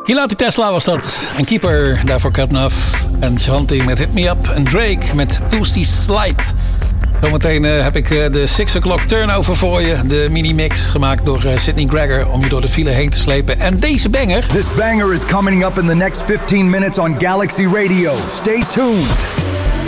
Hilati Tesla was dat. En Keeper, daarvoor Katnaf. En Shanti met Hit Me Up. En Drake met Toasty Slide. Zometeen heb ik de 6 o'clock turnover voor je. De mini-mix gemaakt door Sydney Gregor om je door de file heen te slepen. En deze banger. This banger is coming up in the next 15 minutes on Galaxy Radio. Stay tuned.